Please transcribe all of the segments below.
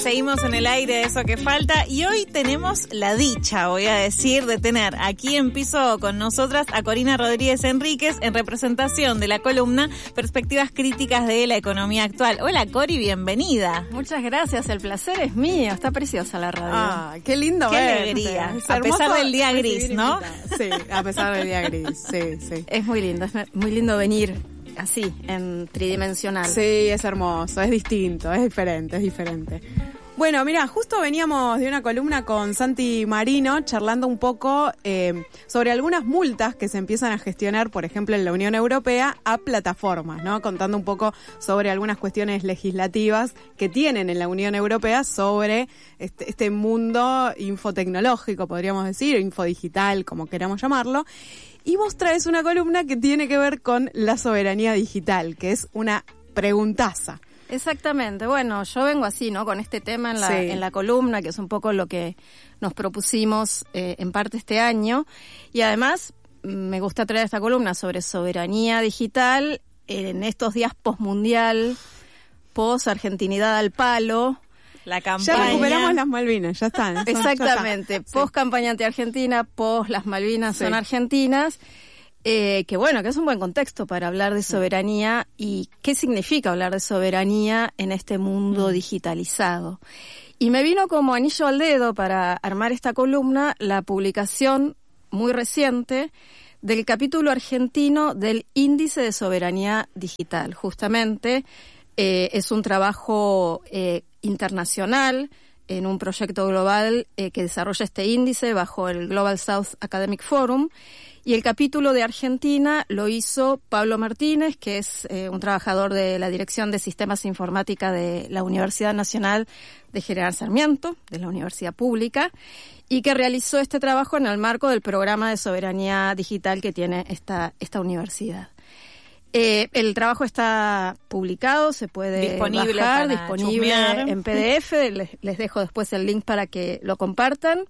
seguimos en el aire, eso que falta, y hoy tenemos la dicha, voy a decir, de tener aquí en piso con nosotras a Corina Rodríguez Enríquez en representación de la columna Perspectivas Críticas de la Economía Actual. Hola Cori, bienvenida. Muchas gracias, el placer es mío, está preciosa la radio. Ah, qué lindo qué verte. Alegría, a pesar del día gris, ¿no? Sí, a pesar del día gris, sí. Es muy lindo venir así, en tridimensional. Sí, es hermoso, es distinto, es diferente. Bueno, mira, justo veníamos de una columna con Santi Marino charlando un poco sobre algunas multas que se empiezan a gestionar, por ejemplo, en la Unión Europea a plataformas, ¿no? Contando un poco sobre algunas cuestiones legislativas que tienen en la Unión Europea sobre este mundo infotecnológico, podríamos decir, infodigital, como queramos llamarlo. Y vos traes una columna que tiene que ver con la soberanía digital, que es una preguntaza. Exactamente, bueno, yo vengo así, ¿no? Con este tema en la columna, que es un poco lo que nos propusimos en parte este año. Y además me gusta traer esta columna sobre soberanía digital en estos días postmundial, post-argentinidad al palo. La campaña. Ya recuperamos las Malvinas, ya están. Exactamente, post-campaña anti-argentina, post-las Malvinas son argentinas. Que bueno, que es un buen contexto para hablar de soberanía y qué significa hablar de soberanía en este mundo digitalizado. Y me vino como anillo al dedo para armar esta columna la publicación muy reciente del capítulo argentino del Índice de Soberanía Digital. Justamente es un trabajo internacional en un proyecto global que desarrolla este índice bajo el Global South Academic Forum. Y el capítulo de Argentina lo hizo Pablo Martínez, que es un trabajador de la Dirección de Sistemas Informática de la Universidad Nacional de General Sarmiento, de la Universidad Pública, y que realizó este trabajo en el marco del programa de soberanía digital que tiene esta universidad. El trabajo está publicado, se puede disponible en PDF, les dejo después el link para que lo compartan.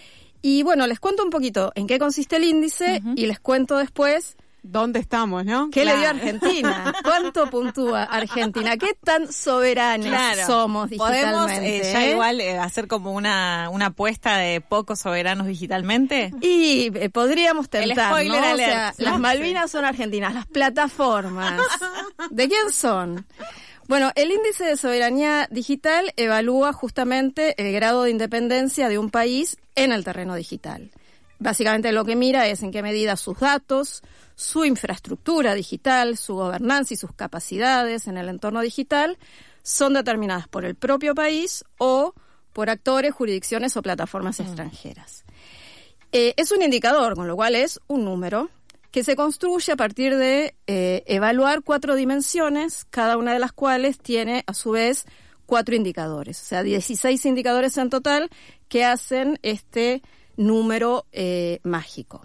Y bueno, les cuento un poquito en qué consiste el índice y les cuento después ¿dónde estamos, no? ¿Qué le dio Argentina? ¿Cuánto puntúa Argentina? ¿Qué tan soberanos somos digitalmente? ¿Podemos ya igual hacer como una apuesta de pocos soberanos digitalmente? Y podríamos tentar, spoiler ¿no? alert. O sea, las Malvinas son argentinas, las plataformas, ¿de quién son? Bueno, el índice de soberanía digital evalúa justamente el grado de independencia de un país en el terreno digital. Básicamente lo que mira es en qué medida sus datos, su infraestructura digital, su gobernanza y sus capacidades en el entorno digital son determinadas por el propio país o por actores, jurisdicciones o plataformas extranjeras. Es un indicador, con lo cual es un número que se construye a partir de evaluar 4 dimensiones, cada una de las cuales tiene a su vez 4 indicadores, o sea, 16 indicadores en total que hacen este número mágico.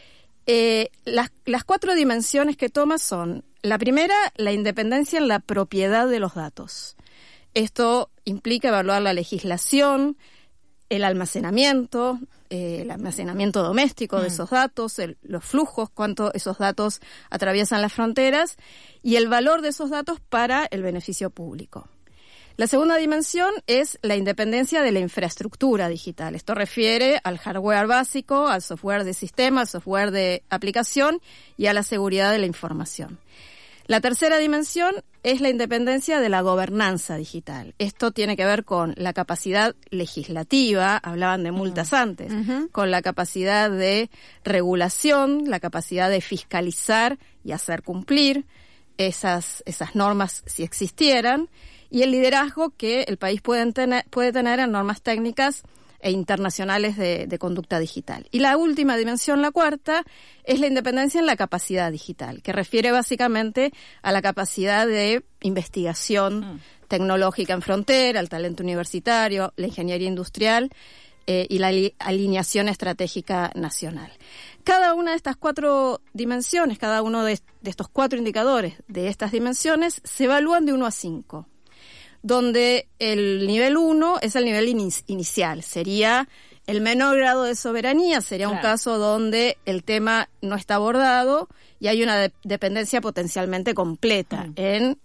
Las 4 dimensiones que toma son, la primera, la independencia en la propiedad de los datos. Esto implica evaluar la legislación, el almacenamiento doméstico de esos datos, los flujos, cuánto esos datos atraviesan las fronteras y el valor de esos datos para el beneficio público. La segunda dimensión es la independencia de la infraestructura digital. Esto refiere al hardware básico, al software de sistema, al software de aplicación y a la seguridad de la información. La tercera dimensión es la independencia de la gobernanza digital. Esto tiene que ver con la capacidad legislativa, hablaban de multas antes, con la capacidad de regulación, la capacidad de fiscalizar y hacer cumplir esas normas si existieran, y el liderazgo que el país puede tener en normas técnicas e internacionales de conducta digital. Y la última dimensión, la cuarta, es la independencia en la capacidad digital, que refiere básicamente a la capacidad de investigación tecnológica en frontera, al talento universitario, la ingeniería industrial y la alineación estratégica nacional. Cada una de estas 4 dimensiones, cada uno de estos 4 indicadores de estas dimensiones se evalúan de 1 a 5. Donde el nivel 1 es el nivel inicial, sería el menor grado de soberanía, sería un caso donde el tema no está abordado y hay una dependencia potencialmente completa en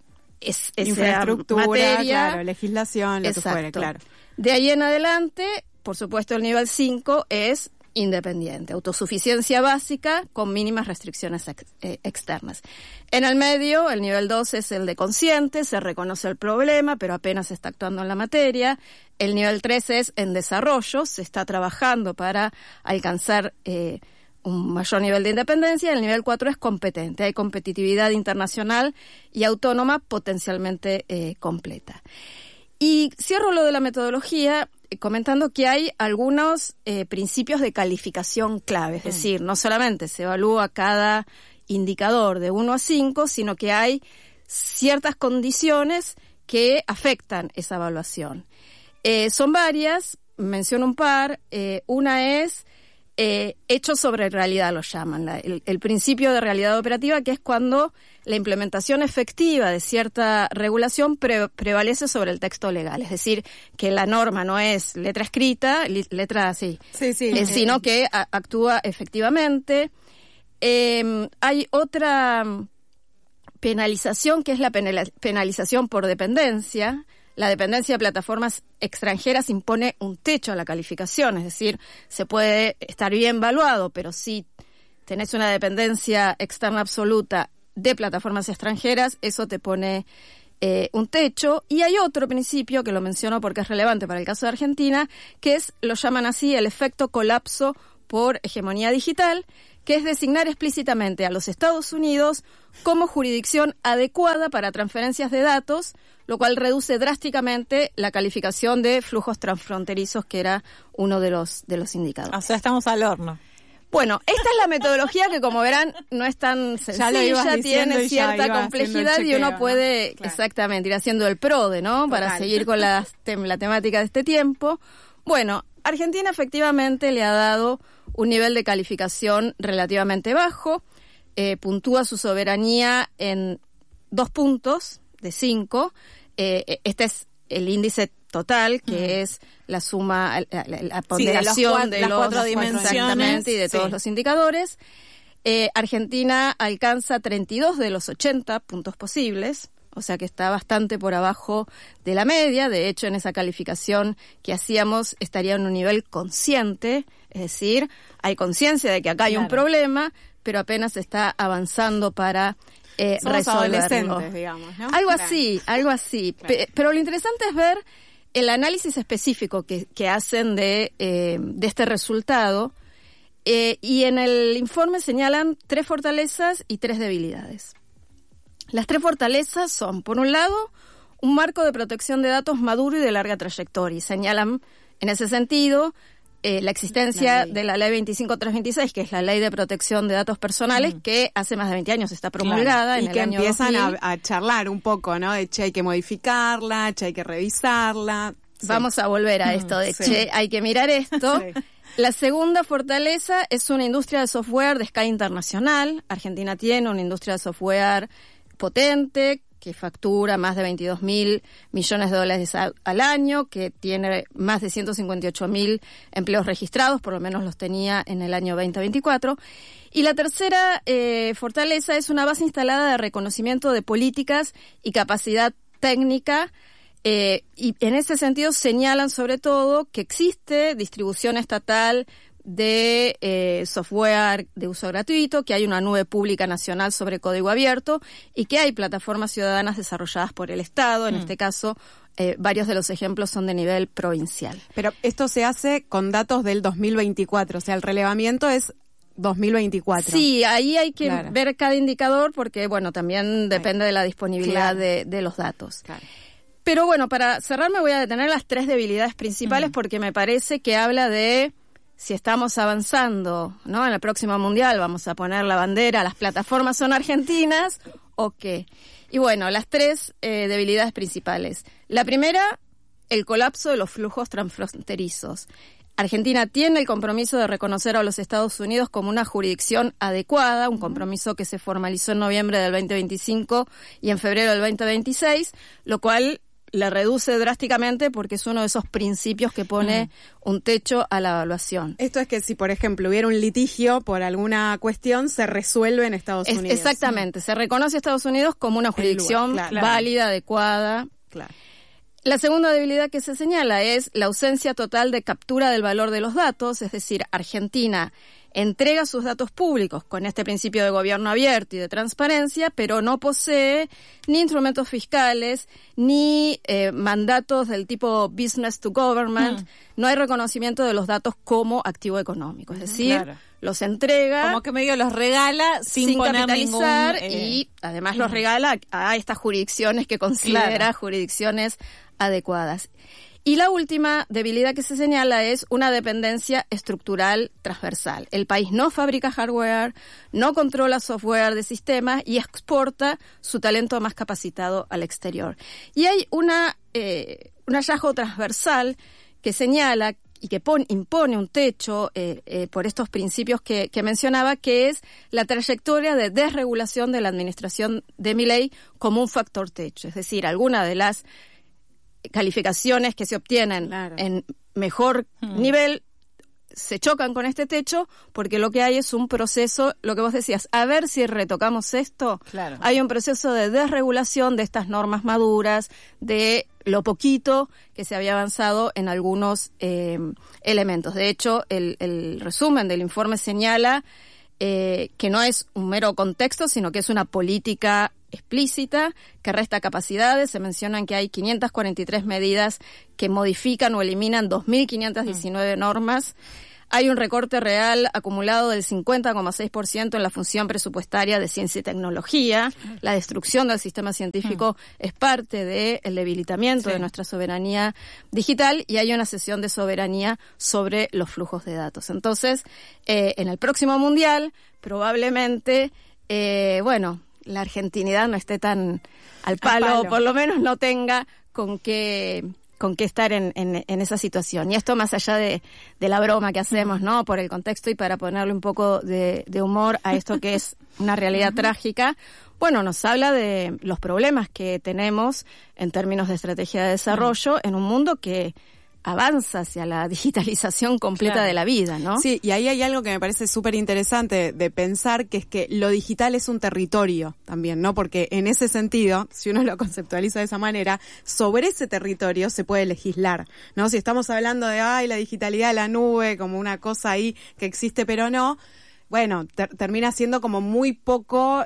infraestructura, materia, claro, legislación, lo que fuere, claro. De ahí en adelante, por supuesto, el nivel 5 es independiente, autosuficiencia básica con mínimas restricciones externas. En el medio, el nivel 2 es el de consciente, se reconoce el problema, pero apenas se está actuando en la materia. El nivel 3 es en desarrollo, se está trabajando para alcanzar un mayor nivel de independencia. El nivel 4 es competente, hay competitividad internacional y autónoma potencialmente completa. Y cierro lo de la metodología comentando que hay algunos principios de calificación clave, es decir, no solamente se evalúa cada indicador de 1 a 5, sino que hay ciertas condiciones que afectan esa evaluación. Son varias, menciono un par. Una es hechos sobre realidad, lo llaman, el principio de realidad operativa, que es cuando la implementación efectiva de cierta regulación prevalece sobre el texto legal, es decir, que la norma no es letra escrita, sino que actúa efectivamente. Hay otra penalización, que es la penalización por dependencia. La dependencia de plataformas extranjeras impone un techo a la calificación, es decir, se puede estar bien evaluado, pero si tenés una dependencia externa absoluta de plataformas extranjeras, eso te pone un techo. Y hay otro principio que lo menciono porque es relevante para el caso de Argentina, que es, lo llaman así, el efecto colapso por hegemonía digital, que es designar explícitamente a los Estados Unidos como jurisdicción adecuada para transferencias de datos, lo cual reduce drásticamente la calificación de flujos transfronterizos, que era uno de los indicadores. O sea, estamos al horno. Bueno, esta es la metodología que, como verán, no es tan sencilla, tiene cierta complejidad y uno puede, ¿no? Claro. Exactamente, ir haciendo el PRODE, ¿no? Total. Para seguir con la temática de este tiempo. Bueno, Argentina efectivamente le ha dado un nivel de calificación relativamente bajo, puntúa su soberanía en 2 puntos de 5. Este es el índice total, que es la suma, la ponderación de las 4 dimensiones y de todos los indicadores. Argentina alcanza 32 de los 80 puntos posibles, o sea que está bastante por abajo de la media. De hecho, en esa calificación que hacíamos estaría en un nivel consciente, es decir, hay conciencia de que acá hay un problema, pero apenas está avanzando para resolverlo. Digamos, ¿no? Algo así. Claro. Pero lo interesante es ver el análisis específico que hacen de este resultado, y en el informe señalan 3 fortalezas y 3 debilidades. Las 3 fortalezas son, por un lado, un marco de protección de datos maduro y de larga trayectoria. Y señalan, en ese sentido, la existencia de la Ley 25326, que es la Ley de Protección de Datos Personales, que hace más de 20 años está promulgada, en el año 2000. Y que empiezan a charlar un poco, ¿no? De, che, hay que modificarla, che, hay que revisarla. Sí. Vamos a volver a esto de, che, hay que mirar esto. Sí. La segunda fortaleza es una industria de software de escala internacional. Argentina tiene una industria de software potente, que factura más de 22.000 millones de dólares al año, que tiene más de 158.000 empleos registrados, por lo menos los tenía en el año 2024. Y la tercera fortaleza es una base instalada de reconocimiento de políticas y capacidad técnica, y en ese sentido señalan sobre todo que existe distribución estatal de software de uso gratuito, que hay una nube pública nacional sobre código abierto y que hay plataformas ciudadanas desarrolladas por el Estado. En este caso, varios de los ejemplos son de nivel provincial. Pero esto se hace con datos del 2024, o sea, el relevamiento es 2024. Sí, ahí hay que ver cada indicador porque, bueno, también depende de la disponibilidad de los datos. Claro. Pero bueno, para cerrar me voy a detener las 3 debilidades principales porque me parece que habla de si estamos avanzando, ¿no? En el próximo mundial vamos a poner la bandera, las plataformas son argentinas, ¿o qué? Y bueno, las 3 debilidades principales. La primera, el colapso de los flujos transfronterizos. Argentina tiene el compromiso de reconocer a los Estados Unidos como una jurisdicción adecuada, un compromiso que se formalizó en noviembre del 2025 y en febrero del 2026, lo cual le reduce drásticamente porque es uno de esos principios que pone un techo a la evaluación. Esto es que si, por ejemplo, hubiera un litigio por alguna cuestión, se resuelve en Estados Unidos. Exactamente, se reconoce a Estados Unidos como una jurisdicción válida, adecuada. Claro. La segunda debilidad que se señala es la ausencia total de captura del valor de los datos, es decir, Argentina entrega sus datos públicos con este principio de gobierno abierto y de transparencia, pero no posee ni instrumentos fiscales, ni mandatos del tipo business to government. No hay reconocimiento de los datos como activo económico, es decir, los entrega... Como que medio los regala sin capitalizar y además los regala a estas jurisdicciones que considera jurisdicciones adecuadas. Y la última debilidad que se señala es una dependencia estructural transversal. El país no fabrica hardware, no controla software de sistemas y exporta su talento más capacitado al exterior. Y hay un hallazgo transversal que señala y que impone un techo por estos principios que mencionaba, que es la trayectoria de desregulación de la administración de Milei como un factor techo. Es decir, alguna de las calificaciones que se obtienen en mejor nivel se chocan con este techo porque lo que hay es un proceso, lo que vos decías, a ver si retocamos esto. Hay un proceso de desregulación de estas normas maduras, de lo poquito que se había avanzado en algunos elementos. De hecho, el resumen del informe señala que no es un mero contexto, sino que es una política explícita que resta capacidades. Se mencionan que hay 543 medidas que modifican o eliminan 2.519 normas. Hay un recorte real acumulado del 50,6% en la función presupuestaria de ciencia y tecnología. La destrucción del sistema científico es parte del debilitamiento de nuestra soberanía digital y hay una cesión de soberanía sobre los flujos de datos. Entonces, en el próximo Mundial, probablemente, la argentinidad no esté tan al palo, o por lo menos no tenga con qué estar en esa situación. Y esto más allá de la broma que hacemos, ¿no? Por el contexto y para ponerle un poco de humor a esto que es una realidad trágica, nos habla de los problemas que tenemos en términos de estrategia de desarrollo en un mundo que avanza hacia la digitalización completa de la vida, ¿no? Sí, y ahí hay algo que me parece súper interesante de pensar, que es que lo digital es un territorio también, ¿no? Porque en ese sentido, si uno lo conceptualiza de esa manera, sobre ese territorio se puede legislar, ¿no? Si estamos hablando de, la digitalidad de la nube, como una cosa ahí que existe pero no, termina siendo como muy poco...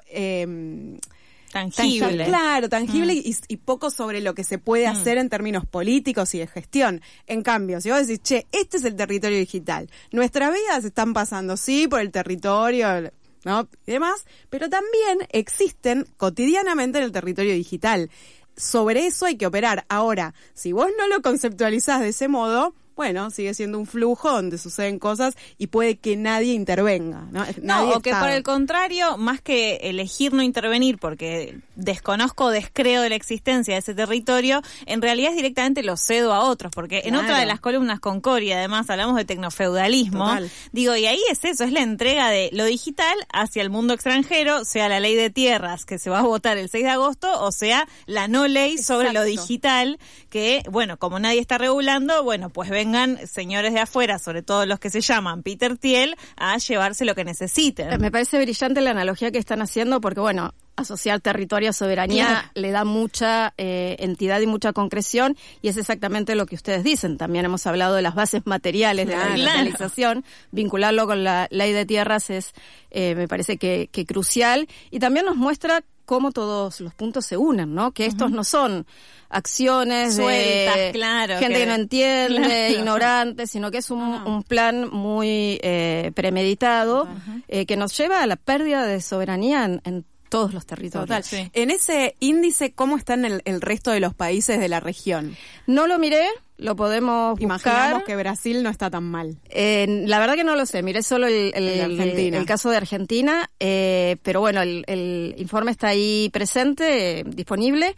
Tangible. Tangible y poco sobre lo que se puede hacer en términos políticos y de gestión. En cambio, si vos decís, este es el territorio digital, nuestras vidas están pasando, por el territorio, ¿no? Y demás, pero también existen cotidianamente en el territorio digital. Sobre eso hay que operar. Ahora, si vos no lo conceptualizás de ese modo, sigue siendo un flujo donde suceden cosas y puede que nadie intervenga, ¿no? O que por el contrario, más que elegir no intervenir porque desconozco o descreo de la existencia de ese territorio, en realidad es directamente lo cedo a otros, porque en otra de las columnas con Cori, además, hablamos de tecnofeudalismo. Total. Digo, y ahí es eso, es la entrega de lo digital hacia el mundo extranjero, sea la ley de tierras que se va a votar el 6 de agosto, o sea, la no ley sobre lo digital, que, como nadie está regulando, pues vengan señores de afuera, sobre todo los que se llaman Peter Thiel, a llevarse lo que necesiten. Me parece brillante la analogía que están haciendo porque, asociar territorio a soberanía le da mucha entidad y mucha concreción y es exactamente lo que ustedes dicen. También hemos hablado de las bases materiales de la digitalización. Vincularlo con la ley de tierras es, me parece que crucial y también nos muestra cómo todos los puntos se unen, ¿no? Que estos no son acciones sueltas, de gente que no entiende, ignorantes, sino que es un plan muy premeditado que nos lleva a la pérdida de soberanía en todos los territorios. Total. Sí. En ese índice, ¿cómo están el resto de los países de la región? No lo miré, lo podemos buscar. Imaginamos que Brasil no está tan mal. La verdad que no lo sé, miré solo el caso de Argentina, pero el informe está ahí presente, disponible.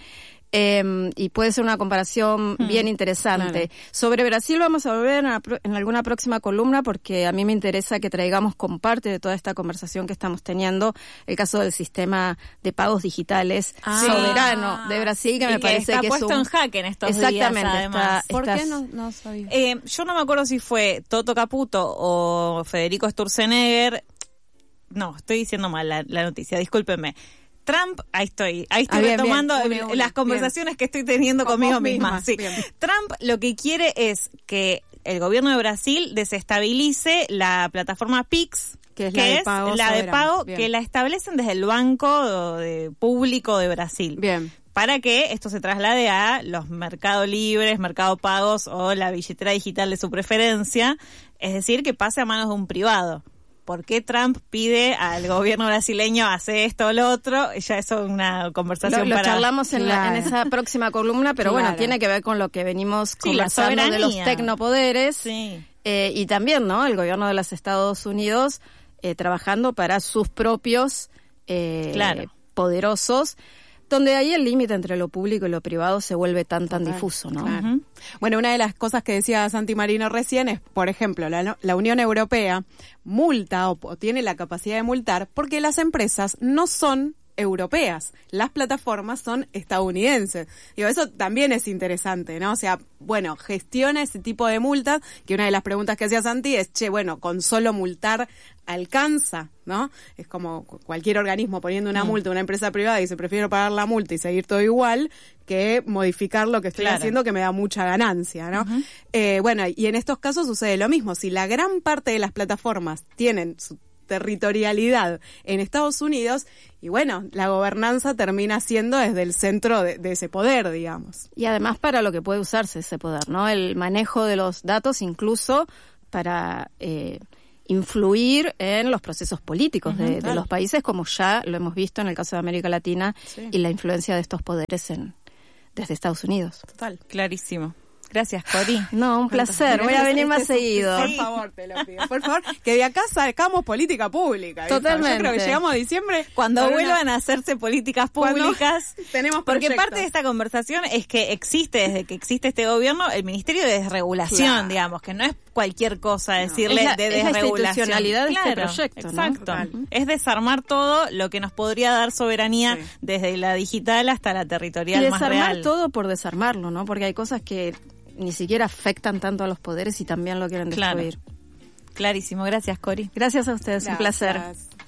y puede ser una comparación bien interesante. Claro. Sobre Brasil vamos a volver en alguna próxima columna, porque a mí me interesa que traigamos como parte de toda esta conversación que estamos teniendo el caso del sistema de pagos digitales soberano de Brasil, que me parece está que puesto es en jaque en estos exactamente, días, además. ¿Por qué no sabía? Yo no me acuerdo si fue Toto Caputo o Federico Sturzenegger. No, estoy diciendo mal la noticia, discúlpenme. Trump, ahí estoy bien, retomando bien, las conversaciones que estoy teniendo conmigo misma. Sí. Bien. Trump lo que quiere es que el gobierno de Brasil desestabilice la plataforma Pix, que es la de pago que la establecen desde el Banco Público de Brasil. Bien. Para que esto se traslade a los Mercado Libres, Mercado Pagos o la billetera digital de su preferencia, es decir, que pase a manos de un privado. ¿Por qué Trump pide al gobierno brasileño hacer esto o lo otro? Ya eso es una conversación lo para... charlamos en esa próxima columna, pero bueno, tiene que ver con lo que venimos conversando de los tecnopoderes. Sí. Y también, ¿no? El gobierno de los Estados Unidos trabajando para sus propios poderosos, donde ahí el límite entre lo público y lo privado se vuelve tan difuso, ¿no? Claro. Bueno, una de las cosas que decía Santi Marino recién es, por ejemplo, la Unión Europea multa o tiene la capacidad de multar porque las empresas no son europeas, las plataformas son estadounidenses. Digo, eso también es interesante, ¿no? O sea, bueno, gestiona ese tipo de multas, que una de las preguntas que hacía Santi es, bueno, con solo multar alcanza, ¿no? Es como cualquier organismo poniendo una multa a una empresa privada y dice, prefiero pagar la multa y seguir todo igual que modificar lo que estoy haciendo, que me da mucha ganancia, ¿no? Bueno, y en estos casos sucede lo mismo. Si la gran parte de las plataformas tienen su territorialidad en Estados Unidos, y bueno, la gobernanza termina siendo desde el centro de ese poder, digamos. Y además para lo que puede usarse ese poder, ¿no? El manejo de los datos, incluso para influir en los procesos políticos de los países, como ya lo hemos visto en el caso de América Latina, y la influencia de estos poderes desde Estados Unidos. Total. Clarísimo. Gracias, Cori. No, un placer. Voy a venir más seguido. Por favor, te lo pido. Por favor, que de acá sacamos política pública. Totalmente. Yo creo que llegamos a diciembre. Cuando vuelvan a hacerse políticas públicas. Tenemos porque proyectos. parte de esta conversación es que desde que existe este gobierno, el Ministerio de Desregulación, digamos, que no es cualquier cosa decirle de desregulación. Es la institucionalidad de este proyecto, exacto. ¿no? Es desarmar todo lo que nos podría dar soberanía desde la digital hasta la territorial más real. Y desarmar todo por desarmarlo, ¿no? Porque hay cosas que ni siquiera afectan tanto a los poderes y también lo quieren destruir. Clarísimo. Gracias, Cori. Gracias a ustedes, un placer. Gracias.